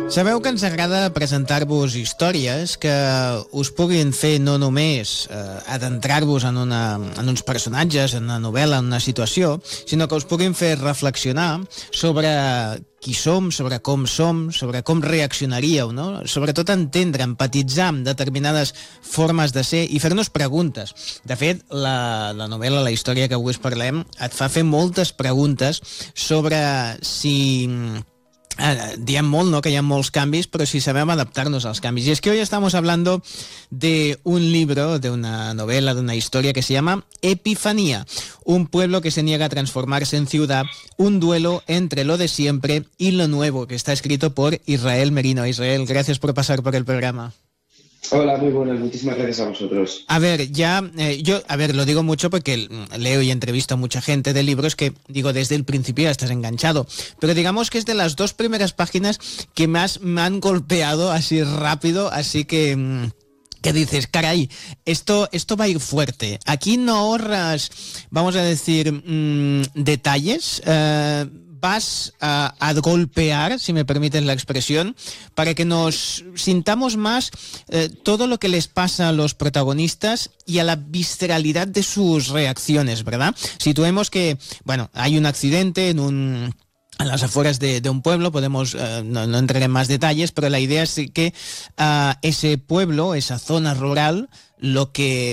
Sabeu que ens agrada presentar-vos històries que us puguin fer no només adentrar-vos en uns personatges, en una novel·la, en una situació, sinó que us puguin fer reflexionar sobre qui som, sobre com reaccionaríeu, no? Sobretot entendre, empatitzar amb determinades formes de ser i fer-nos preguntes. De fet, la novel·la, la història que avui us parlem, et fa fer moltes preguntes sobre si... diem molt, ¿no?, que hay molts cambios, pero si sabemos adaptarnos a los cambios. Y es que hoy estamos hablando de un libro, de una novela, de una historia que se llama Epifanía, un pueblo que se niega a transformarse en ciudad, un duelo entre lo de siempre y lo nuevo, que está escrito por Israel Merino. Israel, gracias por pasar por el programa. Hola, muy buenas, muchísimas gracias a vosotros. A ver, lo digo mucho porque leo y entrevisto a mucha gente de libros que, digo, desde el principio ya estás enganchado, pero digamos que es de las dos primeras páginas que más me han golpeado así rápido, así que dices, caray, esto va a ir fuerte. Aquí no ahorras, vamos a decir, detalles, vas a golpear, si me permites la expresión, para que nos sintamos más todo lo que les pasa a los protagonistas y a la visceralidad de sus reacciones, ¿verdad? Situemos que, bueno, hay un accidente a las afueras de un pueblo, podemos, no entraré en más detalles, pero la idea es que ese pueblo, esa zona rural, lo que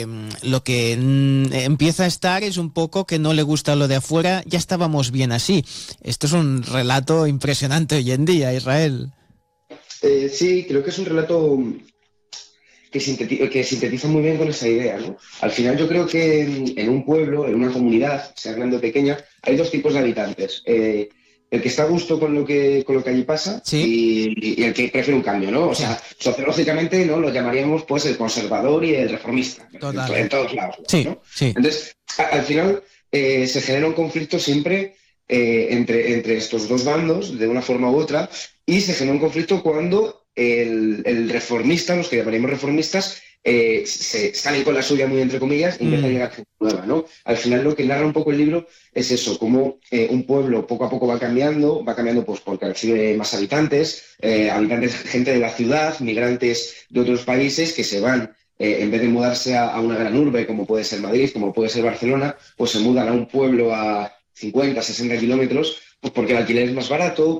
empieza a estar es un poco que no le gusta lo de afuera, ya estábamos bien así. Esto es un relato impresionante hoy en día, Israel. Sí, creo que es un relato que sintetiza muy bien con esa idea, ¿no? Al final yo creo que en un pueblo, en una comunidad, sea grande o pequeña, hay dos tipos de habitantes. El que está a gusto con lo que allí pasa, ¿sí?, y el que prefiere un cambio, ¿no? O sea, sociológicamente, ¿no?, lo llamaríamos pues el conservador y el reformista, en todos lados, ¿no? Sí, sí. Entonces, al final se genera un conflicto siempre entre estos dos bandos, de una forma u otra, y se genera un conflicto cuando el reformista, los que llamaríamos reformistas, se salen con la suya, muy entre comillas, y empieza a llegar gente nueva, ¿no? Al final lo que narra un poco el libro es eso, cómo un pueblo poco a poco va cambiando pues porque recibe más habitantes, gente de la ciudad, migrantes de otros países que se van, en vez de mudarse a una gran urbe como puede ser Madrid, como puede ser Barcelona, pues se mudan a un pueblo a 50, 60 kilómetros, pues porque el alquiler es más barato,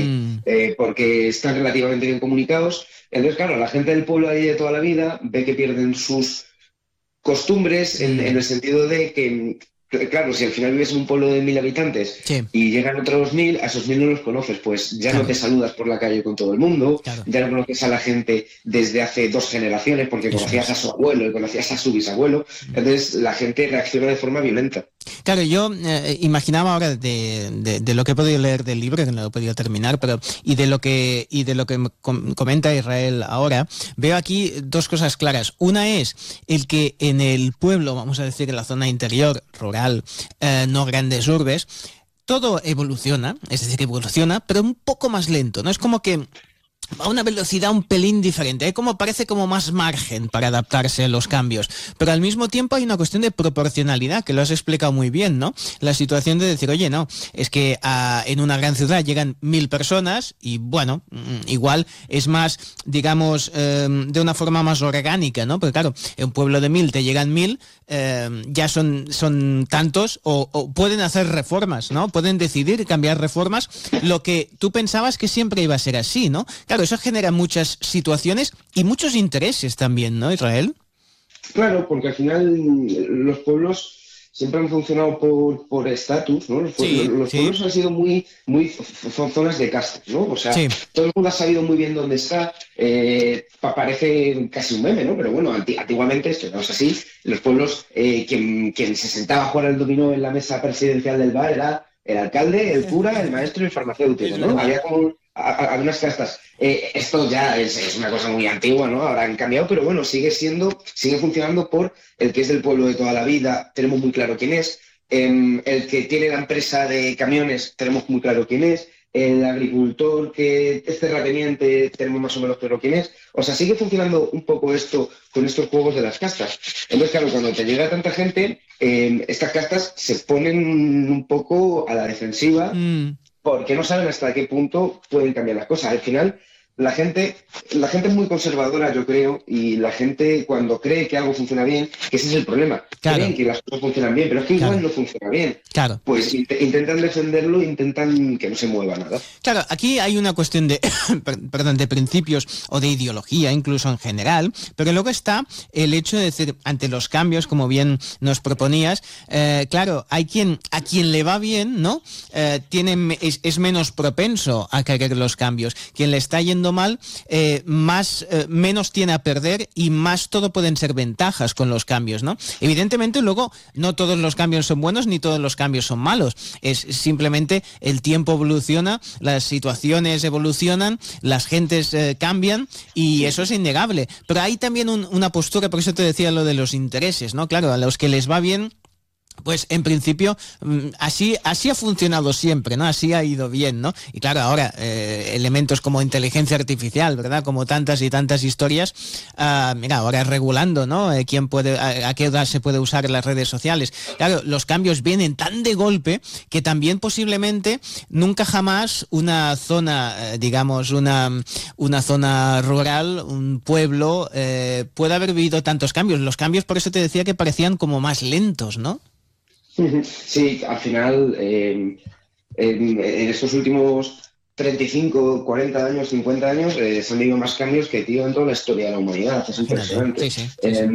porque están relativamente bien comunicados. Entonces, claro, la gente del pueblo ahí de toda la vida ve que pierden sus costumbres en el sentido de que, claro, si al final vives en un pueblo de 1.000 habitantes y llegan otros 1.000, a esos 1.000 no los conoces, pues ya no te saludas por la calle con todo el mundo, ya no conoces a la gente desde hace 2 generaciones porque conocías a su abuelo y conocías a su bisabuelo. Entonces la gente reacciona de forma violenta. Claro, yo imaginaba ahora de lo que he podido leer del libro, que no lo he podido terminar, pero y de lo que comenta Israel ahora, veo aquí dos cosas claras. Una es el que en el pueblo, vamos a decir en la zona interior, rural, no grandes urbes, todo evoluciona, es decir, evoluciona, pero un poco más lento, ¿no? Es como que va a una velocidad un pelín diferente, hay parece como más margen para adaptarse a los cambios, pero al mismo tiempo hay una cuestión de proporcionalidad, que lo has explicado muy bien, ¿no? La situación de decir, oye, no, es que en una gran ciudad llegan 1.000 personas y bueno, igual es más, digamos, de una forma más orgánica, ¿no? Porque claro, en un pueblo de 1.000 te llegan 1.000, ya son tantos, o pueden hacer reformas, ¿no? Pueden decidir cambiar reformas, lo que tú pensabas que siempre iba a ser así, ¿no? Claro, eso genera muchas situaciones y muchos intereses también, ¿no, Israel? Claro, porque al final los pueblos siempre han funcionado por estatus, ¿no? Los pueblos han sido muy zonas de castas, ¿no? O sea, todo el mundo ha sabido muy bien dónde está. Parece casi un meme, ¿no? Pero bueno, antiguamente esto no es así. Los pueblos, quien se sentaba a jugar al dominó en la mesa presidencial del bar era el alcalde, el cura, el maestro y el farmacéutico, ¿no? Había como algunas castas. Esto ya es una cosa muy antigua, ¿no? Ahora han cambiado, pero bueno, sigue funcionando por el que es del pueblo de toda la vida, tenemos muy claro quién es. El que tiene la empresa de camiones, tenemos muy claro quién es. El agricultor que es terrateniente, tenemos más o menos claro quién es. O sea, sigue funcionando un poco esto con estos juegos de las castas. Entonces, claro, cuando te llega tanta gente, estas castas se ponen un poco a la defensiva porque no saben hasta qué punto pueden cambiar las cosas. Al final, la gente es muy conservadora, yo creo, y la gente cuando cree que algo funciona bien, que ese es el problema, claro, creen que las cosas funcionan bien, pero es que igual claro, no funciona bien. claro. Pues intentan defenderlo, intentan que no se mueva nada. Claro, aquí hay una cuestión de, perdón, de principios o de ideología, incluso en general, pero luego está el hecho de decir, ante los cambios, como bien nos proponías, claro, a quien le va bien, ¿no? Es menos propenso a querer los cambios. Quien le está yendo mal, menos tiene a perder y más todo pueden ser ventajas con los cambios, ¿no? Evidentemente, luego, no todos los cambios son buenos ni todos los cambios son malos. Es simplemente el tiempo evoluciona, las situaciones evolucionan, las gentes cambian y eso es innegable. Pero hay también una postura, por eso te decía lo de los intereses, ¿no? Claro, a los que les va bien, pues en principio así ha funcionado siempre, ¿no? Así ha ido bien, ¿no? Y claro, ahora elementos como inteligencia artificial, ¿verdad? Como tantas y tantas historias, mira, ahora regulando, ¿no? ¿Quién puede, a qué edad se puede usar las redes sociales? Claro, los cambios vienen tan de golpe que también posiblemente nunca jamás una zona, digamos, una zona rural, un pueblo, puede haber vivido tantos cambios. Los cambios, por eso te decía que parecían como más lentos, ¿no? Sí, al final, en estos últimos 35, 40 años, 50 años, se han vivido más cambios que, tío, en toda la historia de la humanidad. Es impresionante. Sí.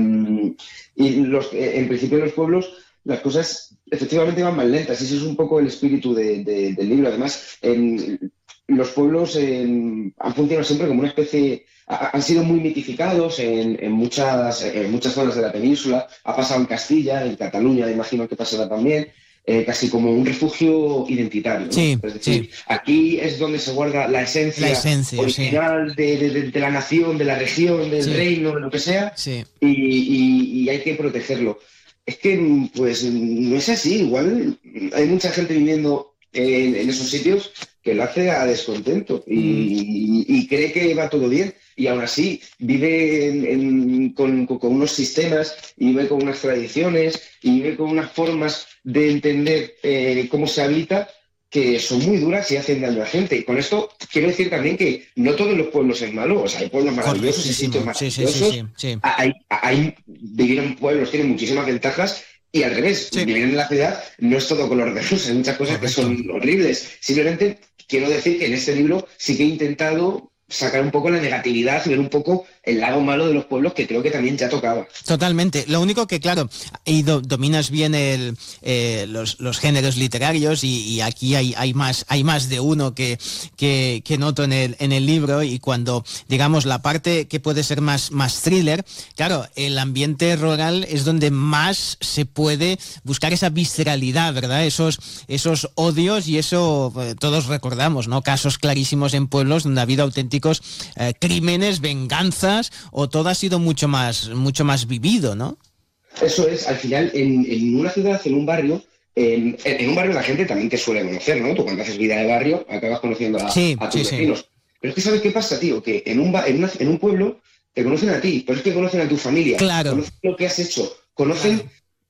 Y en principio en los pueblos las cosas efectivamente van más lentas. Ese es un poco el espíritu del libro. Además, los pueblos han funcionado siempre como una especie... Han sido muy mitificados en muchas zonas de la península. Ha pasado en Castilla, en Cataluña, imagino que pasará también. Casi como un refugio identitario, ¿no? Sí, es decir, aquí es donde se guarda la esencia original de la nación, de la región, del reino, de lo que sea, y hay que protegerlo. Es que, pues, no es así. Igual hay mucha gente viviendo en esos sitios que lo hace a descontento y cree que va todo bien. Y aún así vive con unos sistemas y vive con unas tradiciones y vive con unas formas de entender cómo se habita que son muy duras y hacen daño a la gente. Y con esto quiero decir también que no todos los pueblos son malos. O sea, hay pueblos maravillosos y sitios maravillosos. Sí. Vivir en pueblos tiene muchísimas ventajas. Y al revés, vivir en la ciudad no es todo color de rosa, hay muchas cosas que son horribles. Simplemente quiero decir que en este libro sí que he intentado sacar un poco la negatividad y ver un poco el lado malo de los pueblos, que creo que también ya tocaba. Totalmente. Lo único que, claro, dominas bien los géneros literarios y aquí hay más de uno que noto en el libro, y cuando, digamos, la parte que puede ser más thriller, claro, el ambiente rural es donde más se puede buscar esa visceralidad, ¿verdad? Esos odios, y eso todos recordamos, ¿no? Casos clarísimos en pueblos donde ha habido auténticos crímenes, venganzas, o todo ha sido mucho más vivido, ¿no? Eso es, al final, en una ciudad, en un barrio, la gente también te suele conocer, ¿no? Tú cuando haces vida de barrio acabas conociendo a tus vecinos. Pero es que ¿sabes qué pasa, tío? Que en un pueblo te conocen a ti, pero es que conocen a tu familia. Claro. Conocen lo que has hecho, conocen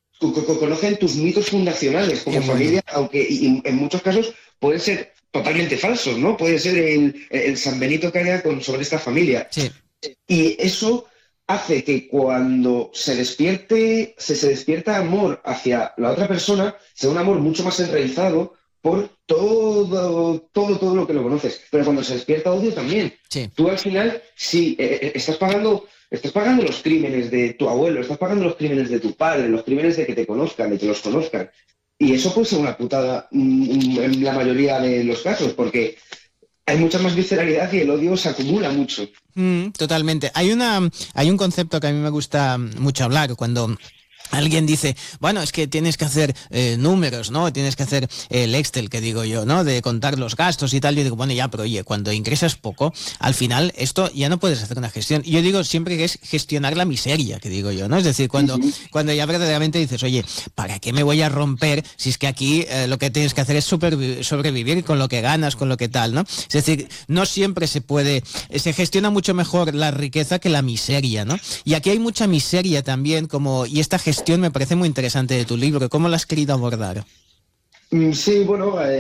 tus mitos fundacionales como familia, aunque en muchos casos pueden ser totalmente falsos, ¿no? Puede ser el San Benito que haya sobre esta familia. Sí. Y eso hace que cuando se despierta amor hacia la otra persona, sea un amor mucho más enraizado por todo lo que lo conoces. Pero cuando se despierta odio también. Sí. Tú al final, sí, estás pagando los crímenes de tu abuelo, estás pagando los crímenes de tu padre, los crímenes de que te conozcan, de que los conozcan. Y eso puede ser una putada en la mayoría de los casos, porque hay mucha más visceralidad y el odio se acumula mucho. Totalmente. Hay un concepto que a mí me gusta mucho hablar cuando alguien dice, bueno, es que tienes que hacer números, ¿no? Tienes que hacer el Excel, que digo yo, ¿no? De contar los gastos y tal. Yo digo, bueno, ya, pero oye, cuando ingresas poco, al final esto ya no puedes hacer una gestión. Y yo digo siempre que es gestionar la miseria, que digo yo, ¿no? Es decir, cuando ya verdaderamente dices, oye, ¿para qué me voy a romper si es que aquí lo que tienes que hacer es sobrevivir con lo que ganas, con lo que tal, ¿no? Es decir, no siempre se gestiona mucho mejor la riqueza que la miseria, ¿no? Y aquí hay mucha miseria también, y esta gestión me parece muy interesante de tu libro. ¿Cómo la has querido abordar? Sí, bueno,